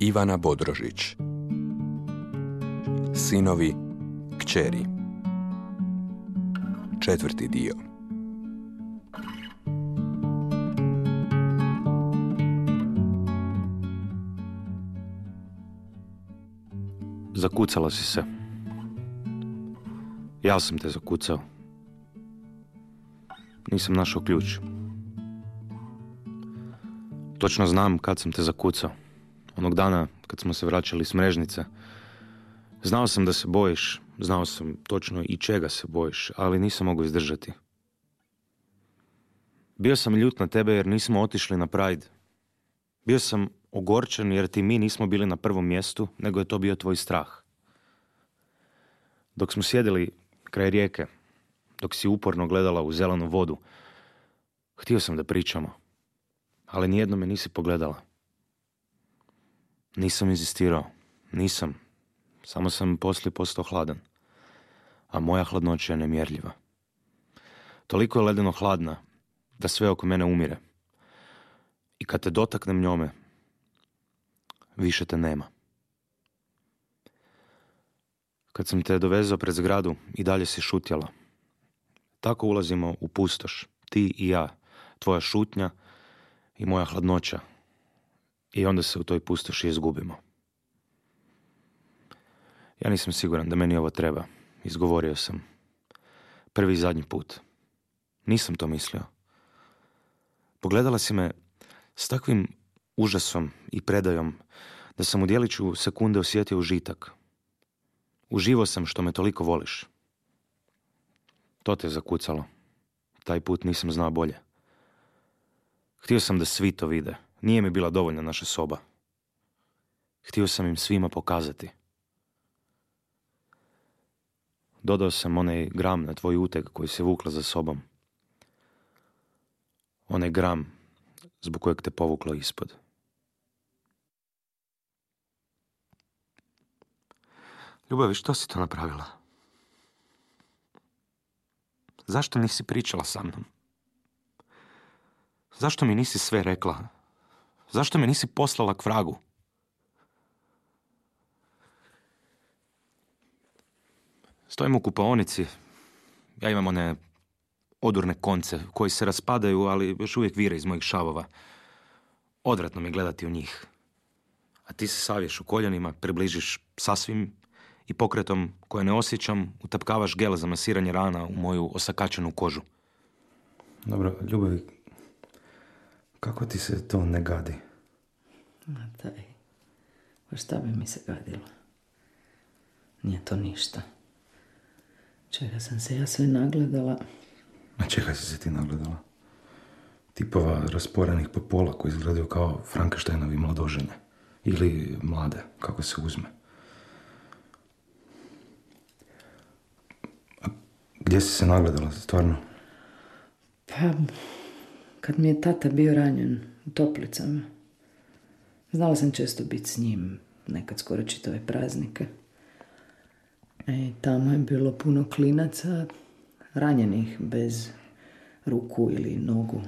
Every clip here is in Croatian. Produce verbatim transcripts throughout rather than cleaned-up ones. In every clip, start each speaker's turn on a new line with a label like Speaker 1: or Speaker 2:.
Speaker 1: Ivana Bodrožić. Sinovi, kćeri. Četvrti dio.
Speaker 2: Zakucala si se. Ja sam te zakucao. Nisam našao ključ. Točno znam kad sam te zakucao. Onog dana kad smo se vraćali s Mrežnice. Znao sam da se bojiš, znao sam točno i čega se bojiš, ali nisam mogao izdržati. Bio sam ljut na tebe jer nismo otišli na Pride. Bio sam ogorčen jer ti mi nismo bili na prvom mjestu, nego je to bio tvoj strah. Dok smo sjedili kraj rijeke, dok si uporno gledala u zelenu vodu, htio sam da pričamo, ali nijedno me nisi pogledala. Nisam inzistirao, nisam. Samo sam poslije postao hladan. A moja hladnoća je nemjerljiva. Toliko je ledeno hladna da sve oko mene umire. I kad te dotaknem njome, više te nema. Kad sam te dovezao pred zgradu, i dalje si šutjala. Tako ulazimo u pustoš, ti i ja, tvoja šutnja i moja hladnoća. I onda se u toj pustoši izgubimo. Ja nisam siguran da meni ovo treba. Izgovorio sam. Prvi i zadnji put. Nisam to mislio. Pogledala si me s takvim užasom i predajom da sam u djeliću sekunde osjetio užitak. Uživao sam što me toliko voliš. To te je zakucalo. Taj put nisam znao bolje. Htio sam da svi to vide. Nije mi bila dovoljna naša soba. Htio sam im svima pokazati. Dodao sam onaj gram na tvoj uteg koji se vukla za sobom. Onaj gram zbog kojeg te povuklo ispod. Ljubavi, što si to napravila? Zašto nisi pričala sa mnom? Zašto mi nisi sve rekla? Zašto me nisi poslala k vragu? Stojim u kupaonici. Ja imam one odurne konce koji se raspadaju, ali još uvijek vire iz mojih šavova. Odvratno mi gledati u njih. A ti se saviješ u koljenima, približiš sasvim i pokretom koje ne osjećam utapkavaš gel za masiranje rana u moju osakačenu kožu.
Speaker 3: Dobro, Ljubavi, kako ti se to ne gadi?
Speaker 4: Ma daj, pa šta bi mi se gadilo? Nije to ništa. Čega sam se ja sve nagledala?
Speaker 3: A čega si se ti nagledala? Tipova rasporenih po pola koji izgledaju kao Frankensteinovi mladožene. Ili mlade, kako se uzme. A gdje si se nagledala, stvarno?
Speaker 4: Pa, kad mi je tata bio ranjen u toplicama. Znala sam često biti s njim, nekad skoro čitave praznike. E, tamo je bilo puno klinaca, ranjenih bez ruku ili nogu.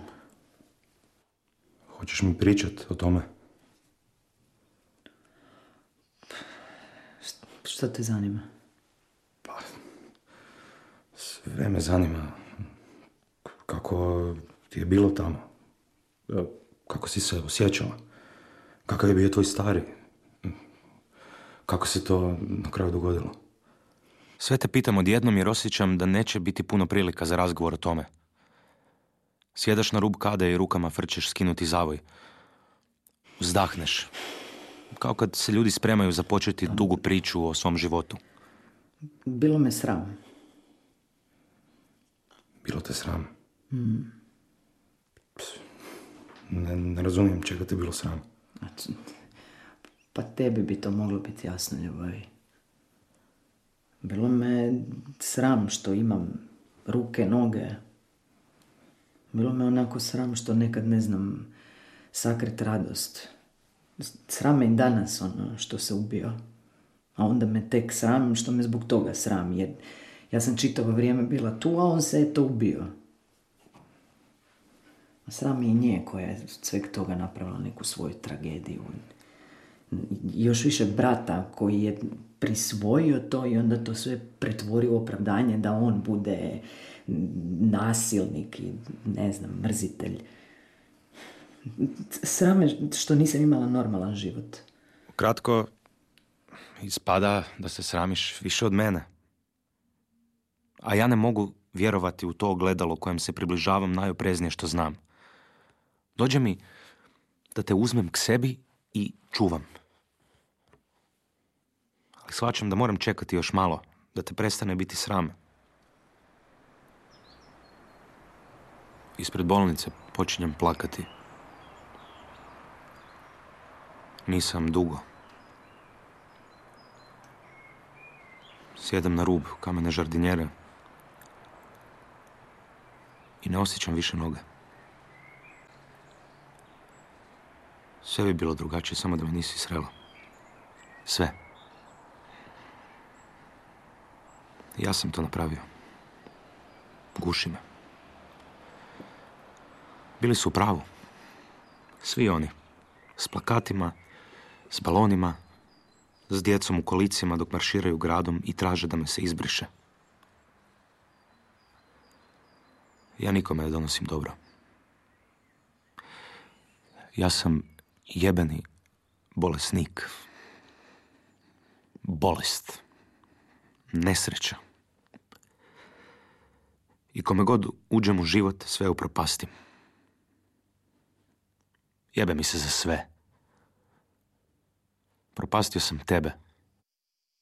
Speaker 3: Hoćeš mi pričat o tome?
Speaker 4: Što te zanima?
Speaker 3: Pa, sve me zanima. Kako ti je bilo tamo? Kako si se osjećala? Kakav je bio tvoj stari? Kako se to na kraju dogodilo?
Speaker 2: Sve te pitam odjednom jer osjećam da neće biti puno prilika za razgovor o tome. Sjedaš na rub kade i rukama frčeš skinuti zavoj. Vzdahneš. Kao kad se ljudi spremaju započeti dugu priču o svom životu.
Speaker 4: Bilo me sram.
Speaker 3: Bilo te sram?
Speaker 4: Mm.
Speaker 3: Ne, ne razumijem čega te bilo sram.
Speaker 4: Pa tebi bi to moglo biti jasno, Ljubavi. Bilo me sram što imam ruke, noge. Bilo me onako sram što nekad ne znam sakrit radost. Sram me i danas ono što se ubio. A onda me tek sram što me zbog toga sram. Jer ja sam čitavo vrijeme bila tu, a on se je to ubio. A sram je i nje koja je sveg toga napravila neku svoju tragediju. još više brata koji je prisvojio to i onda to sve pretvorio u opravdanje da on bude nasilnik i, ne znam, mrzitelj. Sram me što nisam imala normalan život.
Speaker 2: Kratko, ispada da se sramiš više od mene. A ja ne mogu vjerovati u to ogledalo kojem se približavam najopreznije što znam. Dođe mi da te uzmem k sebi i čuvam. Ali shvaćam da moram čekati još malo, da te prestane biti sram. Ispred bolnice počinjem plakati. Nisam dugo. Sjedem na rub kamene žardinjere i ne osjećam više noge. Sve bi bilo drugačije, samo da me nisi srela. Sve. Ja sam to napravio. Guši me. Bili su u pravu. Svi oni. S plakatima, s balonima, s djecom u kolicima dok marširaju gradom i traže da me se izbriše. Ja nikome ne donosim dobro. Ja sam jebeni bolesnik. Bolest. Nesreća. I kome god uđem u život, sve upropastim. Jebe mi se za sve. Propastio sam tebe.